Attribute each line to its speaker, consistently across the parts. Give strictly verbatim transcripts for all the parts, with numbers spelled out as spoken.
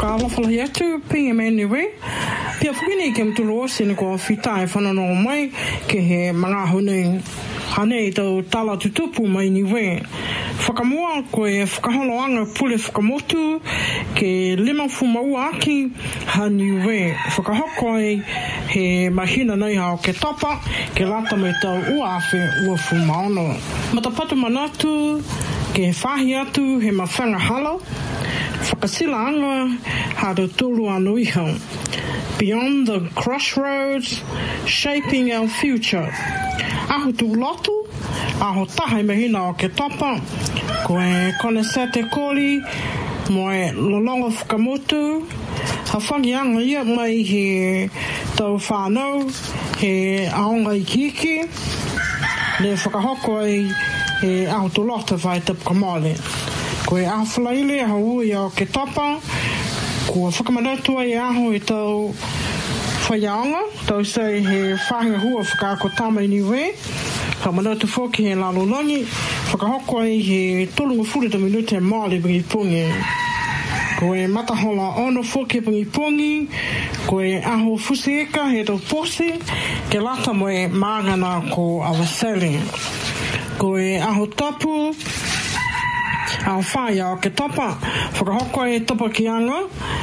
Speaker 1: whakaalawhala atu pinga meni we. Pia whakini ke mtulu osi ni kua whitai whanano mai ke he mga hone hane tau tala tutupu mai ni we. Whakamua koe whakaholoanga pule whakamotu ke lima fumaua aki ha ni we. Whakahoko ai he mahina nei hao ke tapa ke lata me tau uawhe ua fumaono. Matapatu manatu ke whahi atu he mawhanga halo. Whakasila anga haro tolu anu iho. Beyond the crossroads, shaping our future. Aho tu lotu, aho tahai mahina o ke tapa, koe kone sete koli, moe lolongo whakamotu, ha whangi anga ia mai he tau whanau, he aonga i kiki, le whakahoko ai he aho tu lotu vai tapu kamale. Koe aho whalaile aho ui o ke tapa, kua whakamanatu ai aho i tau whaiaonga, tau sei he whahinga hua whakaako tama i niwe, ka manatu whoki he lalolongi, whakahoko ai he tolunga furita minute maali pingi pungi. Koe matahola ono whoki pingi pungi, koe aho fusieka he tau posi, ke lata moe maangana ko awaseli. Koe aho tapu, aho whaia o ke tapa, whakahoko ai tapa ki anga,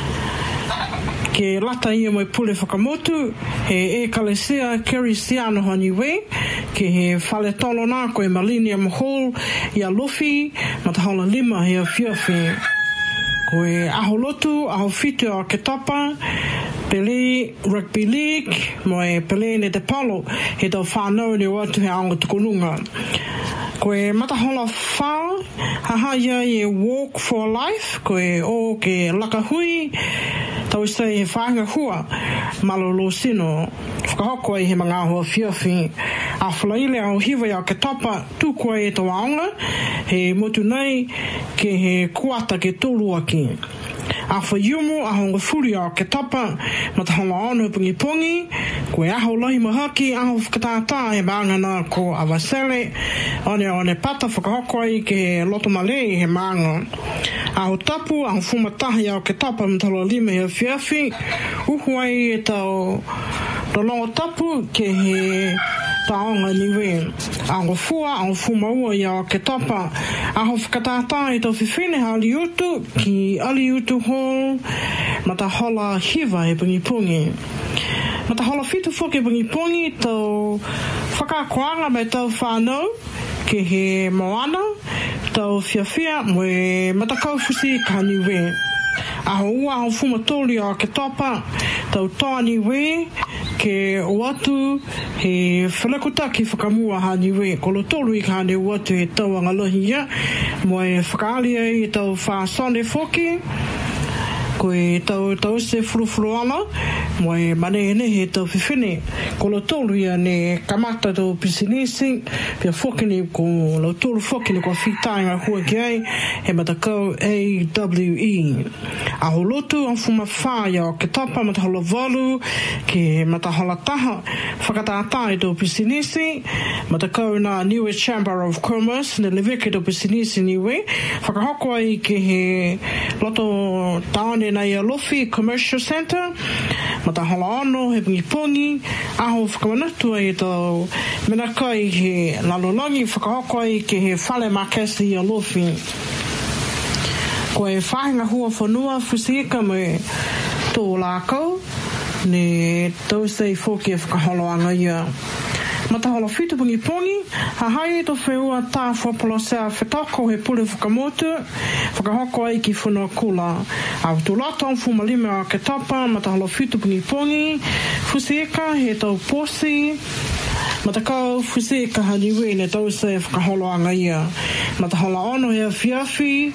Speaker 1: ke lata ia mai pule whakamotu, he e kalesia Kerisiano haniwe, ke he whale tolo nā koe Millennium Hall ia Luffy, matahola lima he a whiawhi. Koe aho lotu, aho whitu o ke tapa, Pele Rugby League, moe Pele ne te palo, he tau whanau ni watu he aonga tukulunga. Koe matahola whao, haha ia e Walk for Life, koe o ke lakahui, tau sei he whainga hua, malolo sino, whakahoko ai he mga ahua whiawhi, a whalaile au hiwa ia ke tapa, tūkua e tau aonga, he motu nei, ke he kuata ke tolu aki. A whaiumu, a honga furi au ke tapa, matahonga ono pungi pungi, koe aho lahi mahaki, aho whakatātā e maangana ko awasele, one one pata whakahoko ai ke he loto malei he maanga. Aho tapu, aho fumatahi au ke tapa matalo lima he whiawhi, uhu ai e tau rolongo tapu ke he taonga niwe. Aho fua, aho fumaua ia ke tapa, aho whakatātā e tau whiwhine ha ali utu ki ali utu hall, matahola hiva he pungi pungi. Matahola fitu whoke pungi pungi tau whakakoanga me tau whanau ke he moana, tau whiawhia moe matakau fusi ka niwe. Aho ua aho fumatoli o ke tapa, tau toa niwe, ke watu he whanakutaki whakamua ha niwe, kolo tolu i ka ne watu he tau angalohi ia, moe whakaali ai tau whaasone whoki, koe tau tau se furufuru ana, moe manene he tau whiwhine, kolo tolu ia ne kamata tau pisinisi, pia whokini ko lau tolu whokini ko whitainga hua ki ai, he matakau A W E. Aho lotu ang fumawhaya o ke tapa matahola walu, ke matahola taha, whakatātai tau pisinisi, matakau na Niue Chamber of Commerce, ne leweke tau pisinisi niwe, whakahoko ai ke he loto taone na ia Lofi Commercial Center, matahola ano, he pungi pungi, aho whakamanatu ai tau menakai he lalolongi, whakahoko ai ke he whale makesi ia Lofi. Koe whahinga hua whanua whusieka me tō lākau, ne tau sei whoki e whakaholoanga ia. Matahola whitu pungi pungi, ha hai e tō wheua tā whapolosea whetako he pule whakamotu, whakahoko ai ki whanua kula. Au tū lata ang fumalime a ke tapa, matahola whitu pungi pungi, whusieka he tau posi, matakau whusieka haniwe ne tau sei whakaholoanga ia. Matahola ono hea whiawhi,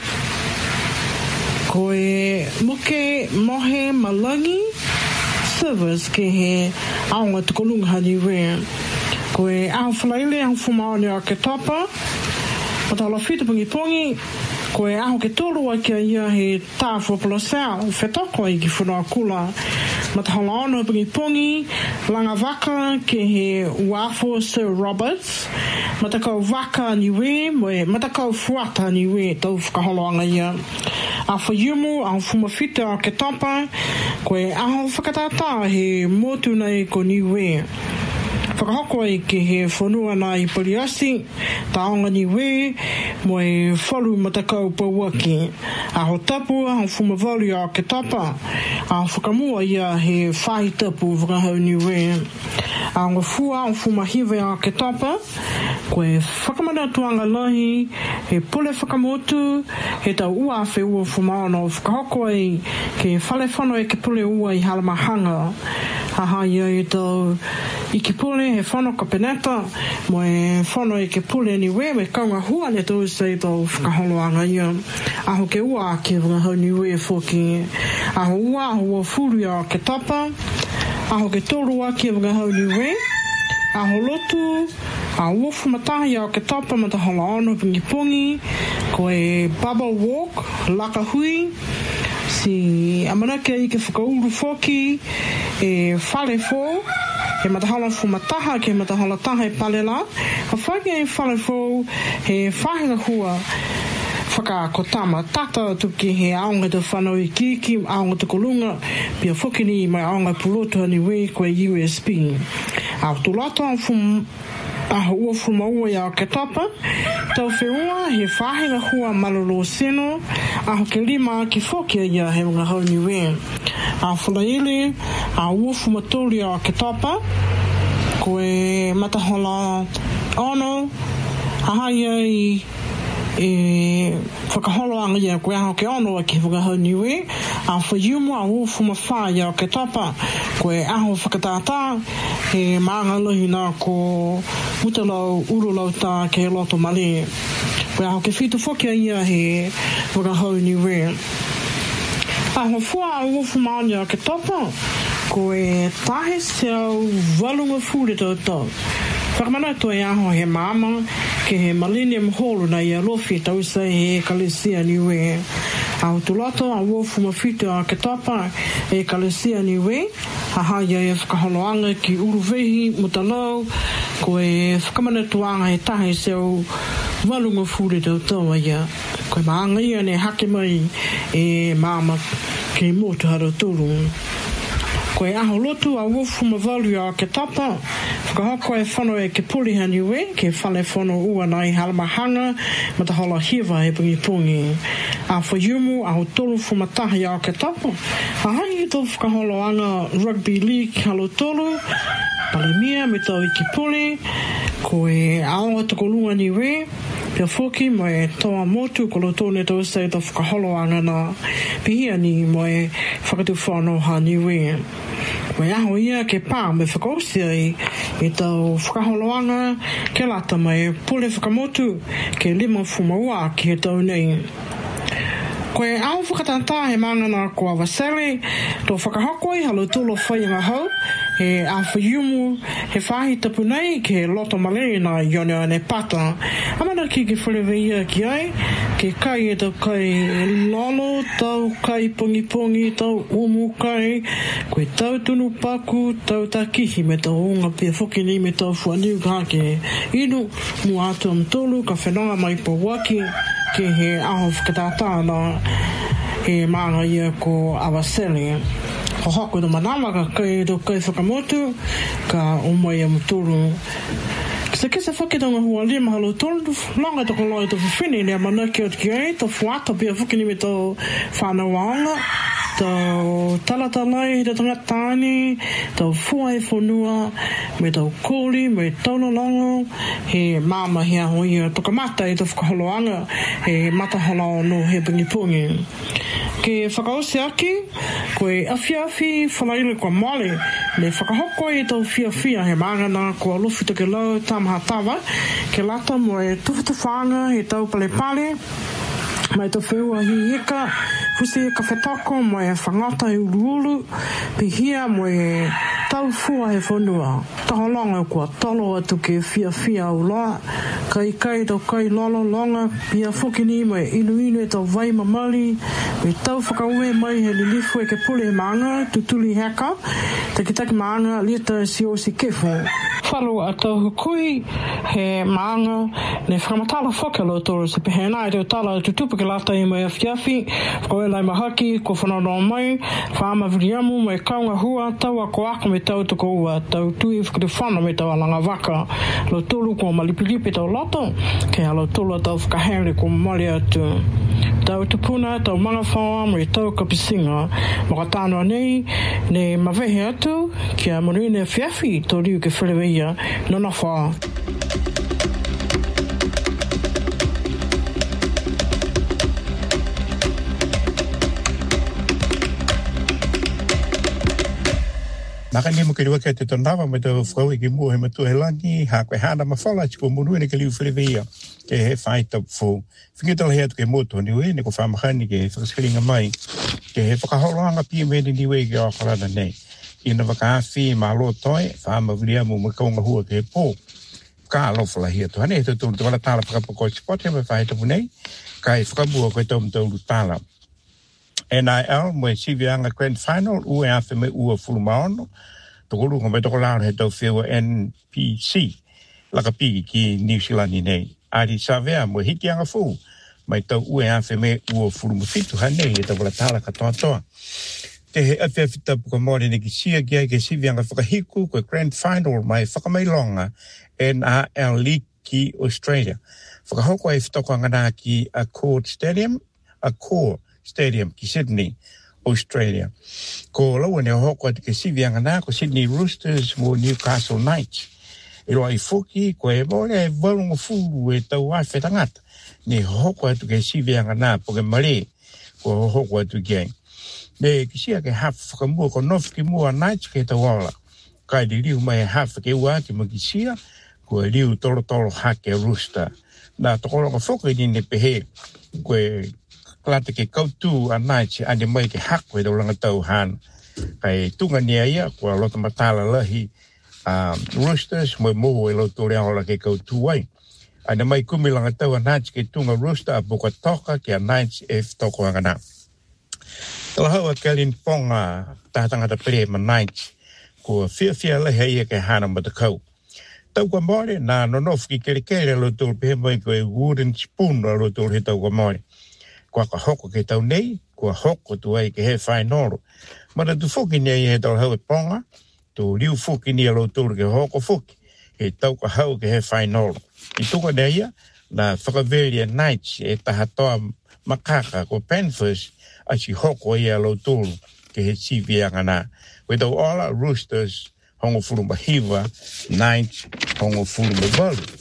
Speaker 1: koe muke mohe malangi service ke he aonga tukolunga haniwe. Koe aho whalaile aho fumaone a ke tapa, matahola whitu pungi pungi, koe aho ke tolu ai kia ia he tā whapolosea, whetako ai ki whanua kula. Matahola ono pungi pungi, langa waka ke he Uafo Sir Roberts, matakau waka niwe, moe matakau fuata niwe tau whakaholoanga ia. a whaiumu a whumawhita o ke tapa koe aho whakatata he motu nei ko niwe. Whakahoko ai ke he whanua nā i Pariasi, taonga niwe, mo e whalu matakau pauaki. Aho tapu, aho whumawali o ke tapa, aho whakamua ia he whahi tapu whakahau niwe. Aho fua, aho whumahiwe o ke tapa, koe whakamana tuanga lahi, he pule whakamotu, he tau ua whi ua whumaono. Whakahoko ai ke whale whano e ke pule ua i Halamahanga. Haha ia i tau i ke pule he whano ka peneta, mo e whano i ke pule niwe, me kaunga hua ne tau sei tau whakaholoanga ia. Aho ke ua ke wangahau niwe whoki. Aho ua, aho ua furu o ke tapa, aho ke tolu a ke wangahau niwe, aho lotu, a wofu matahi o ke tapa mata hola ono pingi pongi, ko e bubble walk, laka hui, si amanake i ke whakauru whoki, e whale fo, he matahala fumataha ke matahala taha e palela, a whake e whale fo, he whahinga hua, whakakotama tata tuki he aonga te whanau i kiki, aonga te kolunga, pia whokini mai aonga puloto ni wei koe U S B. Au tulato au fum aho ua fumaua ia o ke tapa, tau whiua he whahinga hua malolo seno, aho ke lima ki whokia ia he mga hau niwe. A whalaili, a ua fumatoli o ke tapa, koe matahola ono, aha ia i e whakaholoanga ia koe aho ke ono a ke whakahau niwe, a whaiumu a ua fumawha ia o ke tapa, koe aho whakatata, he maanga lohi nā ko mutalau urulau tā ke he loto male. Koe aho ke whitu whokia ia he whakahau niwe. Aho fua a ua fumaonia o ke tapa, koe tahe seau walunga fure tau tau. Whakamana to e aho he mama ke he Millennium Hall na ia lofi tau sei he Kalesia niwe. Aho tulato a ua fumawhita o ke tapa e Kalesia niwe, aha ia e whakaholoanga ki uruwehi mutalau, ko e whakamana tuanga he tahe seau walunga fure tau tau ia. Koe maanga ia ne hake mai e mama ke motu haro tolu. Koe aho lotu a ua fumawali o ke tapa, whakahoko e whano e ke puliha niwe, ke whale whano ua nai Halamahanga, matahola hiwa e pungi pungi. A whaiumu a ho tolu fumatahi o ke tapa, a hai i tau whakaholoanga Rugby League halo tolu, palemia me tau i ki puli, ko e aonga tukolunga niwe, pia whoki mo e toa motu ko lo tōne tau sei tau whakaholoanga na pihia ni mo e whakatu whano ha niwe. Koe aho ia ke pā me whakausia i e tau whakaholoanga ke lata mai pule whakamotu ke lima fumaua ki he tau nei. Koe aho whakatata he mangana ko Awasele, tō whakahokoi halo tolo whaianga hau, he a whaiumu he whahi tapu nei ke loto malere na ione ane pata. Amana ki ke wharewe ia ki ai, ke kai e tau kai lolo, tau kai pongi pongi, tau umu kai, koe tau tunu paku, tau takihi me tau unga pia whokini me tau fuaniu ka ke inu, mu atu am tolu ka whenonga mai po waki, ke he aho whakatata na he maanga ia ko Awasele. Ho hoko no manawa ka kai do kai whakamotu, ka umai am tolu. Kisa kisa whakitonga hua lima halo tolu, longa toko loi to whiwhine lea manaki o tiki ei, to whuata pia whukini me to whanawaonga, to talatalai he te tangatani, to fua e whanua, me to kōli, me taulalongo, he mama hea hoia toka mata e to whakaholoanga, he matahala no he pungipungi. Ke whakaose aki, koe awhiawhi whanaile kua male, me whakahoko e tau whiawhia he mangana kua lofu take lau tamaha tawa, ke lata mo e tuwhatuwhanga he tau pale pale, mai tau whiua hi hika, Pusi ka whetako mo e whangata i uluulu, pihia mo e tau fua he whanua. Taholanga kua talo atu ke fia fia uloa, kai kai tau kai lolo longa, pia whukini mo e inu inu e tau vai mamali, me tau whakaue mai he lilifu e ke pule e maanga, tutuli heka, taki taki maanga, lita si o si kefo. Whalu a tau hukui he maanga, ne whakamatala whakalo toro se pehena e teo tala tutupu ke lata i mai a fiafi, whakaue lai mahaki, ko whanau mai, whaama viriamu mai kaunga hua, tau a ko ako me tau tuko ua, tau tui whakatu whana me tau alanga waka, lo tolu ko malipilipi tau loto, ke alo tolu a tau whakahere ko mali atu. Tau tupuna, tau manga whaua, me tau kapisinga, makatano nei, ne mawehe atu, kia moruine fiafi, tau riu ke whileweia, nona whaa.
Speaker 2: Naka ni mo ke waka te tonawa me te whau i ki mua he matu he langi, ha koe hana mawhala chiko munu e ne ke liu whileweia, ke he whaita fu. Whingitala he atu ke moto ni ue, ne ko whamahani ke he whakaskiringa mai, ke he whakaholoanga pia me ni niwe ke o karana nei. Ina wakaawhi ma lo toi, whaama viliamu ma kaunga hua ke he pō. Ka alofala hi atu. Hane he tūturu te wala tala whakapakoi spot he me whaita punei, ka he whakabua koe tau mtauru tala. N I L mo e sivianga grand final ue afe me ua fulu maono tokolu ko me tokola he tau fewa N P C laka pigi ki New Zealand nei ari savea mo hiki anga fu mai tau ue afe me ua fulu mafitu hane he tau la tala katoa toa te he afe afe tapu ka mori ne ki sia ki ai ke sivianga whakahiku ko grand final mai whakamailonga N R L League ki Australia whakahoko e whitoko angana ki Accord Stadium Accord Stadium ki Sydney, Australia. Ko lau ne hoko ati ke sivianga nā, ko Sydney Roosters mo Newcastle Knights. E roa i foki, ko e mole e walunga fulu e tau ai whetangata. Ne hoko atu ke sivianga nā, po ke mare, ko hoko atu ke. Ne kisia ke hafa whakamua, ko nofu ki mua Knights ke tau ala. Kai di liu mai hafa ke ua ki ma kisia, ko e liu tolo tolo hake Rooster. Nā tokoro ka foki ni ne pehe, ko e klate ke kautu a Knights ane mai ke hako e daulanga tau hana. Kai tunga nia ia, kua lota matala lahi um, Roosters, moi moho e loto rea hola ke kautu wai. Ane mai kumilanga tau a Knights ke tunga Rooster a buka toka ke a Knights e toko angana. Tala hau a Kalin Ponga tahatangata pere ma Knights, kua fia fia lahi ia ke hana matakau. Tau kwa more, na nonofu ki kere kere loto pehe mai koe wooden spoon a loto he tau kwa more. Kua ka hoko ke tau nei, kua hoko tu ai ke he whainoro. Mana tu whuki nei he tau hau e ponga, tu liu whuki ni alo tūru ke hoko whuki, he tau ka hau ke he whainoro. I tuka nei ia, na whakaveria Knights e tahatoa makaka ko Panthers, a si hoko i alo tūru ke he sivianga nā. Koe tau ola, Roosters, hongo furuma hiva, Knights, hongo furuma walu.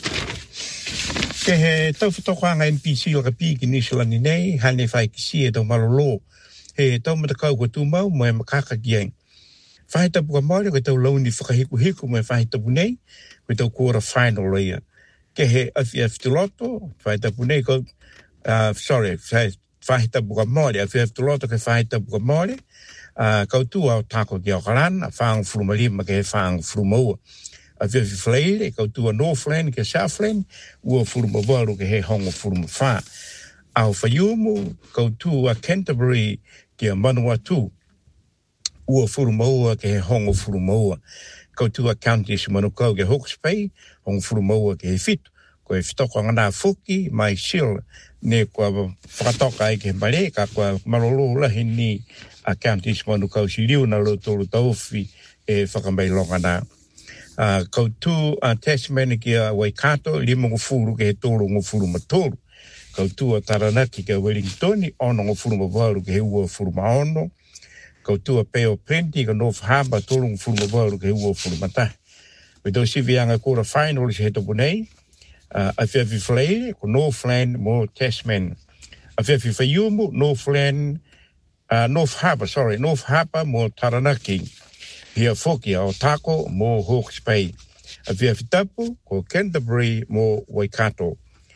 Speaker 2: Ke he tau whatokoanga N P C laka piki nisilani nei, hane whai ki si e tau malolo. He tau matakau ko tūmau, mo e makaka ki ai. Whai tapu ka maori, koe tau launi whakahiku hiku, mo e whai tapu nei, koe tau quarter final ia. Ke he awhi awhi loto, whai tapu nei, ko, uh, sorry, whai tapu ka maori, awhi awhi loto ke whai tapu ka maori, uh, kau tū au tako ki au karana, whaang furumalima ke he whaang furumaua. A whiwhi whaleire, kau tua Northland ke Southland, ua furuma waru ke he hongo furuma wha. Au whaiumu, kau tua Canterbury ke a Manawatu, ua furuma ua ke he hongo furuma ua. Kau tua County Manukau ke Hawke's Bay, hongo furuma ua ke he fitu. Ko e whitoko ngana whuki, mai sil, ne kua whakatoka ai ke he mare, ka kua marolo lahi ni a County Manukau si riu na lo tolu tauwhi e whakamai longa nā. Uh, kau tu a uh, Tasmania ki a Waikato, lima ngofuru ke he toro ngofuru matoru. Kau tu a Taranaki ke a Wellington, ono ngofuru mawaru ke he ua furu maono. Kau tu a Peo Plenty ke North Harbour, toro ngofuru mawaru ke he ua furu matahi. We tau sivianga kora final se he topu nei, uh, a whiawhi whaleire, ko Northland mo Tasman. A whiawhi whaiumu, Northland, uh, North Harbour, sorry, North Harbour mo Taranaki. Hia whoki a Otako mo Hawke's Bay. A whiawhi tapu ko Canterbury mo Waikato.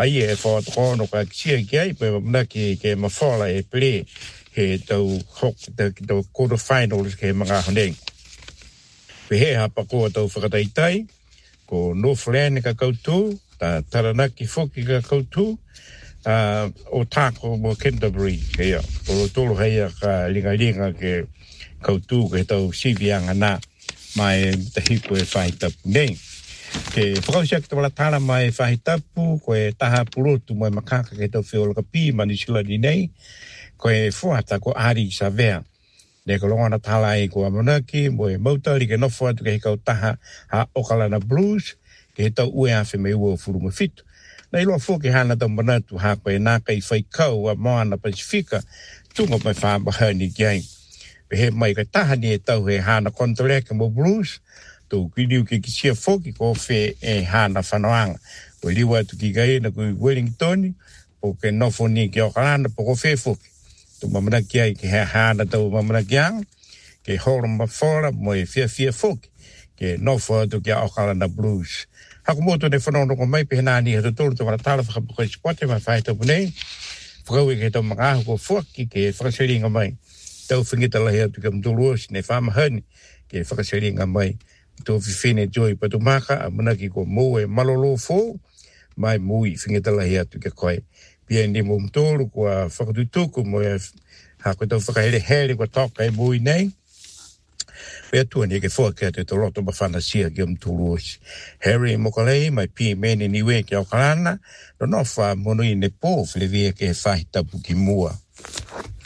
Speaker 2: ai e fo trono ka sia ke pe na ki ke ma fola e ple he tau hok tau quarter finals ke mga honeng pe he ha pa ko tau whakataitai ko Northland ka koutou ta Taranaki foki ka koutou uh, o tako mo Canterbury ke ia o tolo hei ka linga linga ke koutou ke tau sivianga na mai tahiko e whaitapu nei ke whakausiak te wala tala mai whaitapu ko e taha purotu mai makaka ke tau whiola ka pi mani sila di nei ko e fuata ko ari sa vea ne ko longa na tala e ko amanaki mo e mautari ke nofu atu ke hikau taha ha Okalana Blues ke tau ue awhi me ua furu me fitu na ilo fo ke hana tau manatu ha ko e naka i whaikau a moana Pasifika tunga mai whaambahani kiai he mai ka taha ni e tau he hana kontreka mo Blues to kiriu ke kisia foki ko fe e hana whanoanga o liwa tu ki gai na kui Wellington po ke nofo ni ki Okalana po ko fe foki to mamana ki ai ke he hana tau mamana ki ang ke horo mawhora mo e fia fia foki ke nofo tu ki Okalana Blues hako moto ne whanono ko mai pe hena ni hato tolu to waratala whakapuka i spote ma whaita punei whakau e ke tau mga ko foki ke whakaseringa mai tau whingita lahi atu ka mtuluosi ne whamahani ke whakaseringa mai tau whiwhine joy patu maka a manaki ko mo e malolo fo mai mui whingita lahi atu ke koe pia ni mo mtolu kua whakatutuku mo e hako tau whakahere here kua toka e mui nei pia tuani ke whaka te to loto mawhanasia ke mtuluosi Harry Mokalei mai pi meni niwe ke Okalana no no wha mono i ne po whilewia ke whahitapu ki mua